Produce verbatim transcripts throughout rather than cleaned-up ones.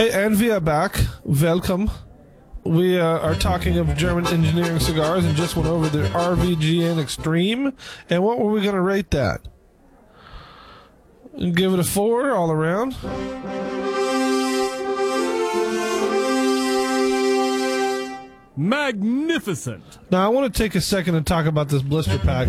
Hey, and we are back. Welcome. We uh, are talking of German engineering cigars and just went over the R V G N Extreme. And what were we going to rate that? Give it a four all around. Magnificent. Now, I want to take a second and talk about this blister pack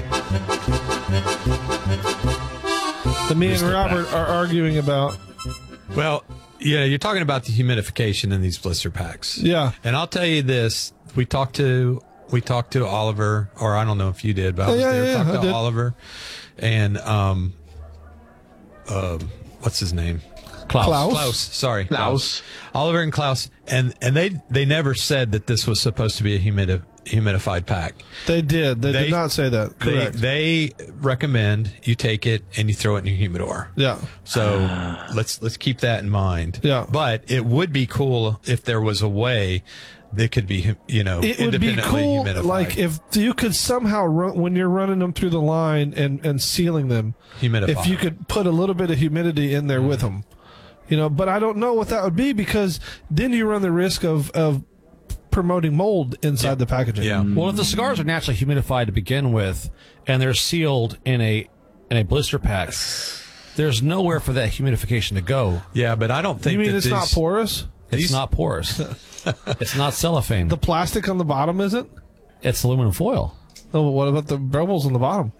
that me and Robert are arguing about. Well, yeah, you're talking about the humidification in these blister packs. Yeah. And I'll tell you this. We talked to we talked to Oliver, or I don't know if you did, but I was yeah, there. yeah, talked I to did. Oliver and um uh, what's his name? Klaus. Klaus. Klaus, sorry. Klaus. Oliver and Klaus. And and they they never said that this was supposed to be a humidi- humidified pack. They did. They, They- did not say that. They, Correct. they recommend you take it and you throw it in your humidor. yeah. So let's let's keep that in mind. Yeah. But it would be cool if there was a way that could be, you know, It would be independently cool, humidified. like if you could somehow run when you're running them through the line and and sealing them. Humidify. If you could put a little bit of humidity in there with them, you know. But I don't know what that would be because then you run the risk of of promoting mold inside the packaging. Yeah. Well, if the cigars are naturally humidified to begin with, and they're sealed in a in a blister pack, there's nowhere for that humidification to go. Yeah, but I don't think You mean that it's these, not porous? It's These- not porous. It's not cellophane. The plastic on the bottom isn't? It's aluminum foil. Oh, well, what about the bubbles on the bottom?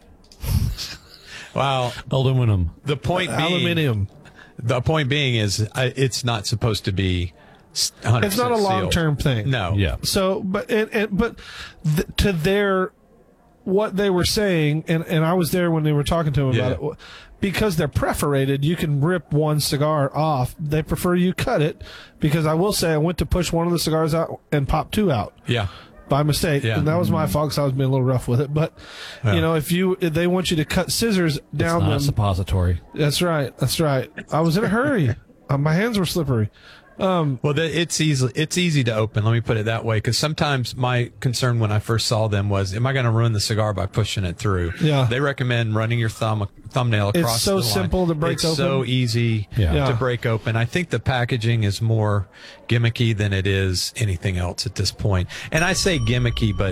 Well, Aluminum. the point being, Aluminium. the point being is uh, it's not supposed to be one hundred percent It's not a sealed. long-term thing. No. Yeah. So, but and, and but th- to their what they were saying, and, and I was there when they were talking to him Yeah. about it. Because they're perforated, you can rip one cigar off. They prefer you cut it because I will say I went to push one of the cigars out and pop two out Yeah. by mistake, Yeah. and that was my fault because I was being a little rough with it. But Yeah. you know, if you if they want you to cut scissors It's down not a them, suppository. that's right, that's right. I was in a hurry. uh, my hands were slippery. Um, Well, the, it's easy. It's easy to open. Let me put it that way. Because sometimes my concern when I first saw them was, am I going to ruin the cigar by pushing it through? Yeah. They recommend running your thumb thumbnail across. It's so the line. simple to break it's open. so easy Yeah. Yeah. to break open. I think the packaging is more gimmicky than it is anything else at this point. And I say gimmicky, but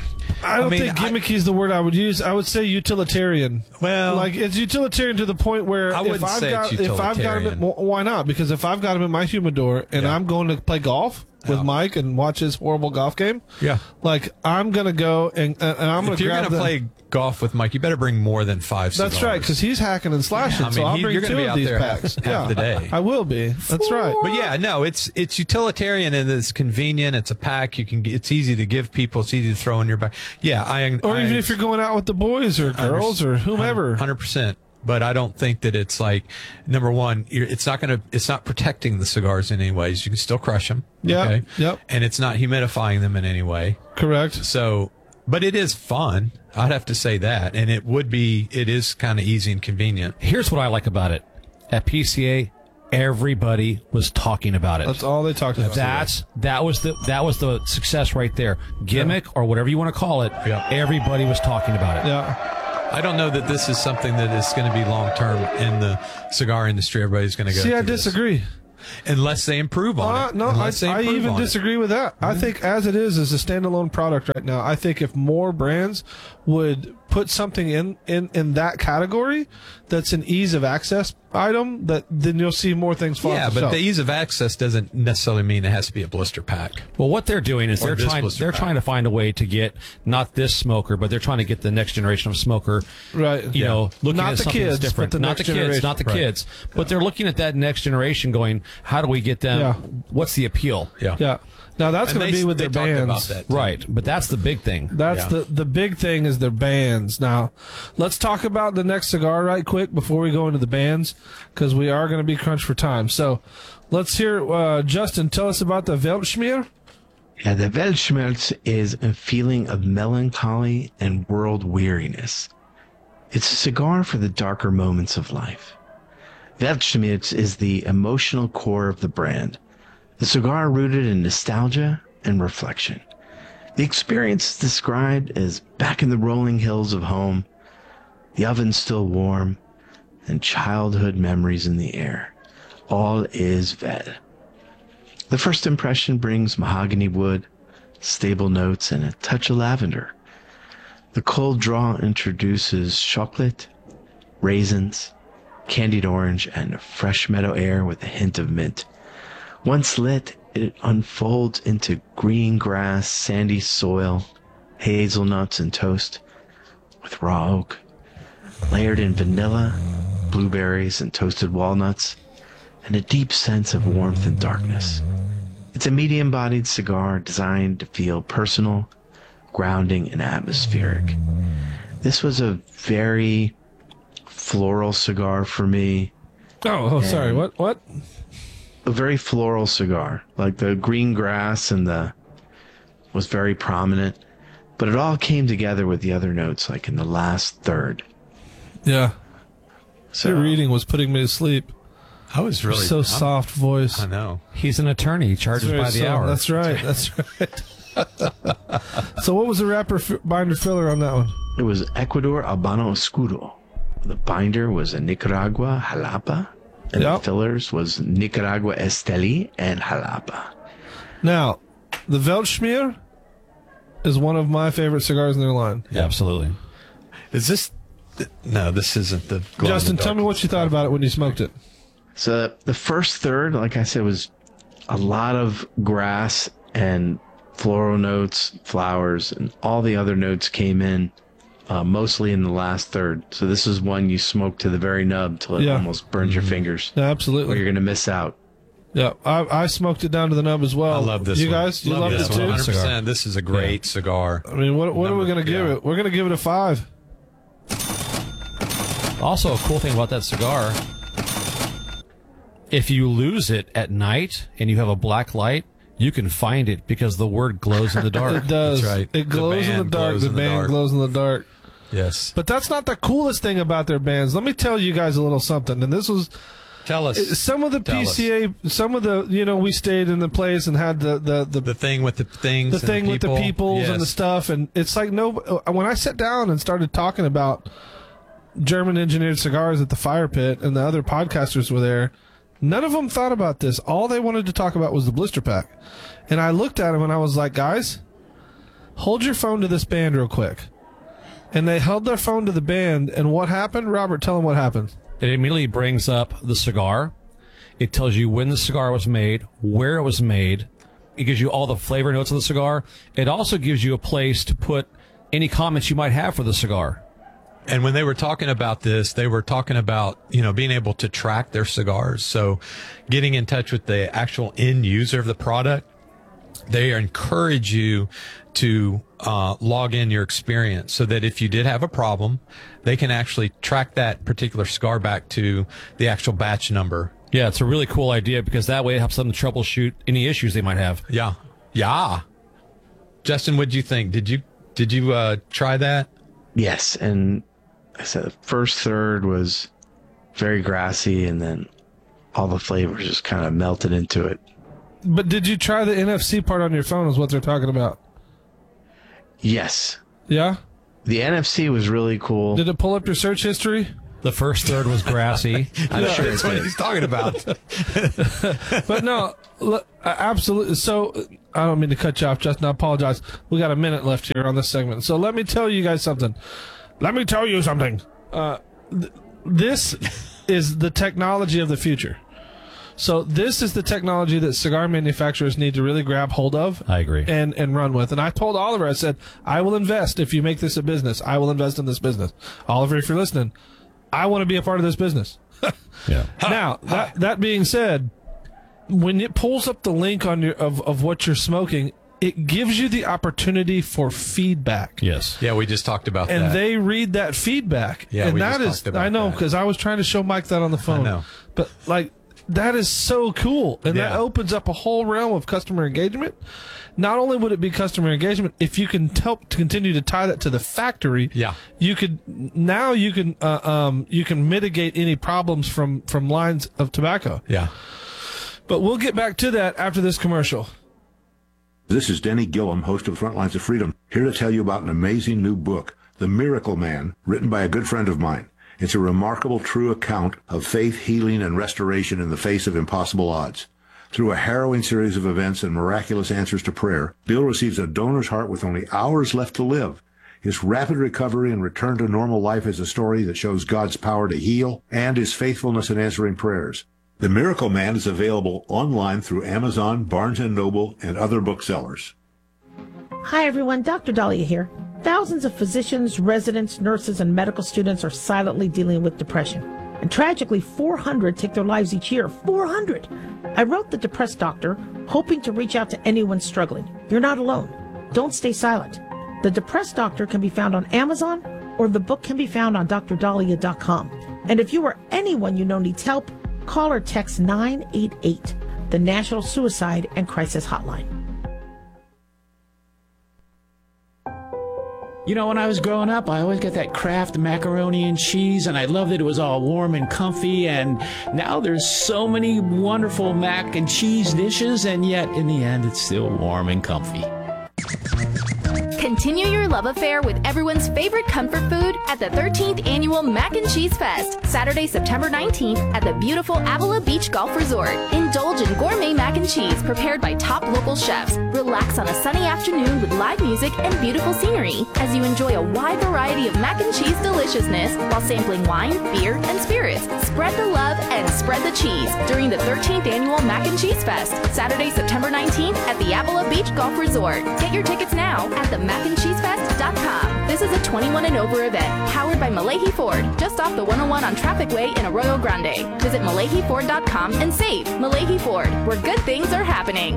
I don't I mean, think I- gimmicky is the word I would use. I would say utilitarian. Well, like it's utilitarian to the point where I if wouldn't I've say got it's if I've got him, utilitarian. well, why not? Because if I've got him in my humidor and Yeah. I'm going to play golf with Yeah. Mike and watch his horrible golf game, yeah. like I'm gonna go and, and I'm gonna If you're grab going to the, play golf with Mike, you better bring more than five cigars. That's right, because he's hacking and slashing. I so mean, I'll he- bring you're gonna two be of out these there half- packs. half yeah, the day. I will be. That's right. But yeah, no, it's it's utilitarian and it's convenient. It's a pack. You can. It's easy to give people. It's easy to throw in your bag. Yeah, I. Or I, even if you're going out with the boys or girls or whomever. Hundred percent. But I don't think that it's like number one. You're, it's not going to. It's not protecting the cigars in any ways. You can still crush them. Yeah, Okay? yep. And it's not humidifying them in any way. Correct. So, but it is fun. I'd have to say that, and it would be. It is kind of easy and convenient. Here's what I like about it. At P C A, everybody was talking about it. That's all they talked about. That's that was the that was the success right there. Gimmick or whatever you want to call it. Yeah. Everybody was talking about it. Yeah. I don't know that this is something that is going to be long term in the cigar industry. Everybody's going to go. See, I through this. disagree. Unless they improve on Uh, it. no, I, Unless they I improve even on it. disagree with that. I think as it is, as a standalone product right now, I think if more brands would put something in, in, in that category that's an ease of access item, that then you'll see more things fall Yeah, off the but shelf. the ease of access doesn't necessarily mean it has to be a blister pack. Well, what they're doing is Or they're this trying blister they're pack. trying to find a way to get not this smoker, but they're trying to get the next generation of smoker. Right. You Yeah. know, looking Not at the something kids, that's different. but the not next the kids, generation. not the Right. kids, but they're looking at that next generation, going, how do we get them? Yeah. What's the appeal? Yeah. Yeah. Now that's And going to they- be with they their talked bands. about that, too. Right, but that's the big thing. That's Yeah. the the big thing is their bands. Now, let's talk about the next cigar right quick before we go into the bands, because we are going to be crunched for time. So, let's hear uh, Justin tell us about the Weltschmier. Yeah, the Weltschmerz is a feeling of melancholy and world weariness. It's a cigar for the darker moments of life. Weltschmerz is the emotional core of the brand, a cigar rooted in nostalgia and reflection. The experience is described as back in the rolling hills of home, the oven still warm, and childhood memories in the air. All is well. The first impression brings mahogany wood, stable notes, and a touch of lavender. The cold draw introduces chocolate, raisins, candied orange, and fresh meadow air with a hint of mint. Once lit, it unfolds into green grass, sandy soil, hazelnuts, and toast with raw oak, layered in vanilla, blueberries, and toasted walnuts, and a deep sense of warmth and darkness. It's a medium-bodied cigar designed to feel personal, grounding, and atmospheric. This was a very floral cigar for me. Oh, oh sorry. What? What? A very floral cigar. Like the green grass and the was very prominent, but it all came together with the other notes, like in the last third. Yeah. So Your reading was putting me to sleep. I was really So I'm- soft voice. I know. He's an attorney. He charges Very by the soft. hour. That's right. That's right. So what was the wrapper f- binder filler on that one? it was Ecuador Habano Oscuro. The binder was a Nicaragua Jalapa, and Yep. the fillers was Nicaragua Esteli and Jalapa. Now, the Weltschmier is one of my favorite cigars in their line. Yeah, absolutely. Is this? No, this isn't the. glow in Justin, the tell dark. me what you thought about it when you smoked it. So the first third, like I said, was a lot of grass and floral notes, flowers, and all the other notes came in uh, mostly in the last third. So this is one you smoke to the very nub till it Yeah. almost burns your fingers, Yeah, or absolutely. you're going to miss out. Yeah, I, I smoked it down to the nub as well. I love this. You one. guys, you Love loved this it one. too? one hundred percent. This is a great cigar. I mean, what, what are we Number- going to give yeah. it? We're going to give it a five. Also, a cool thing about that cigar, if you lose it at night and you have a black light, you can find it because the word glows in the dark. It does. That's right. It The glows in the band dark. glows The in the band dark. glows in the dark. Yes. But that's not the coolest thing about their bands. Let me tell you guys a little something. And this was Tell us some of the Tell P C A, some of the, you know, we stayed in the place and had the, the, the, the thing with the things. the and thing with the people. peoples and the Yes. stuff. And it's like, no, when I sat down and started talking about German engineered cigars at the fire pit and the other podcasters were there, none of them thought about this. All they wanted to talk about was the blister pack. And I looked at them and I was like, guys, hold your phone to this band real quick. And they held their phone to the band. And what happened? Robert, tell them what happened. It immediately brings up the cigar. It tells you when the cigar was made, where it was made. It gives you all the flavor notes of the cigar. It also gives you a place to put any comments you might have for the cigar. And when they were talking about this, they were talking about, you know, being able to track their cigars. So getting in touch with the actual end user of the product. They encourage you to uh, log in your experience so that if you did have a problem, they can actually track that particular cigar back to the actual batch number. Yeah, it's a really cool idea because that way it helps them troubleshoot any issues they might have. Yeah. Yeah. Justin, what'd you think? Did you, did you uh, try that? Yes, and I said the first third was very grassy, and then all the flavors just kind of melted into it. But did you try the N F C part on your phone is what they're talking about? Yes, Yeah? the N F C was really cool. Did it pull up your search history? The first third was grassy. I'm sure it That's what did. he's talking about. But no, look, uh, absolutely. So uh, I don't mean to cut you off, Justin. I apologize. We got a minute left here on this segment. So let me tell you guys something. Let me tell you something. Uh, th- this is the technology of the future. So this is the technology that cigar manufacturers need to really grab hold of. I agree. And, and run with. And I told Oliver, I said, I will invest if you make this a business. I will invest in this business. Oliver, if you're listening, I want to be a part of this business. Yeah. Now, that, that being said, when it pulls up the link on your of, of what you're smoking, it gives you the opportunity for feedback. Yes. Yeah, we just talked about And that. they read that feedback. Yeah, and we that just is talked about I know that. because I was trying to show Mike that on the phone. know. But like that is so cool. And that Yeah. opens up a whole realm of customer engagement. Not only would it be customer engagement, if you can help to continue to tie that to the factory, Yeah. you could now you can uh, um, you can mitigate any problems from from lines of tobacco. yeah. But we'll get back to that after this commercial. This is Denny Gillum, host of Frontlines of Freedom, here to tell you about an amazing new book, The Miracle Man, written by a good friend of mine. It's a remarkable, true account of faith, healing, and restoration in the face of impossible odds. Through a harrowing series of events and miraculous answers to prayer, Bill receives a donor's heart with only hours left to live. His rapid recovery and return to normal life is a story that shows God's power to heal and his faithfulness in answering prayers. The Miracle Man is available online through Amazon, Barnes and Noble, and other booksellers. Hi everyone, Doctor Dahlia here. Thousands of physicians, residents, nurses, and medical students are silently dealing with depression. And tragically, four hundred take their lives each year. four hundred! I wrote The Depressed Doctor, hoping to reach out to anyone struggling. You're not alone. Don't stay silent. The Depressed Doctor can be found on Amazon, or the book can be found on D R dahlia dot com. And if you or anyone you know needs help, call or text nine eight eight, the National Suicide and Crisis Hotline. You know, when I was growing up, I always got that Kraft macaroni and cheese, and I loved that it was all warm and comfy, and now there's so many wonderful mac and cheese dishes, and yet, in the end, it's still warm and comfy. Continue your love affair with everyone's favorite comfort food at the thirteenth Annual Mac and Cheese Fest, Saturday, September nineteenth at the beautiful Avila Beach Golf Resort. Indulge in gourmet mac and cheese prepared by top local chefs. Relax on a sunny afternoon with live music and beautiful scenery as you enjoy a wide variety of mac and cheese deliciousness while sampling wine, beer, and spirits. Spread the love and spread the cheese during the thirteenth Annual Mac and Cheese Fest, Saturday, September nineteenth at the Avila Beach Golf Resort. Get your tickets now at the mac and cheese fest dot com. This is a twenty-one and over event, powered by Malahi Ford, just off the one oh one on Traffic Way in Arroyo Grande. Visit malahi ford dot com and save. Malahi Ford, where good things are happening.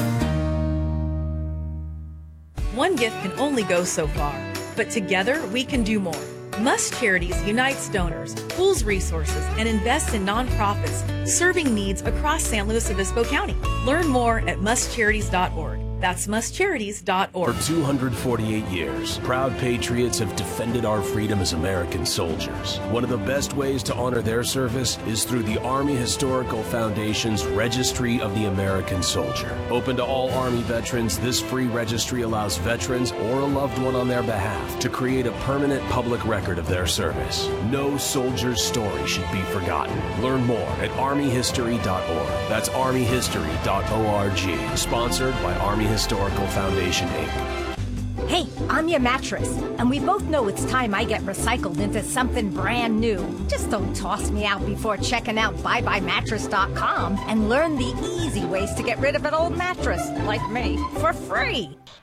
One gift can only go so far, but together we can do more. Must Charities unites donors, pools resources, and invests in nonprofits serving needs across San Luis Obispo County. Learn more at must charities dot org. That's must charities dot org. For two hundred forty-eight years, proud patriots have defended our freedom as American soldiers. One of the best ways to honor their service is through the Army Historical Foundation's Registry of the American Soldier. Open to all Army veterans, this free registry allows veterans or a loved one on their behalf to create a permanent public record of their service. No soldier's story should be forgotten. Learn more at army history dot org. That's army history dot org. Sponsored by Army Historical Foundation, Incorporated. Hey, I'm your mattress, and we both know it's time I get recycled into something brand new. Just don't toss me out before checking out buy buy mattress dot com and learn the easy ways to get rid of an old mattress, like me, for free.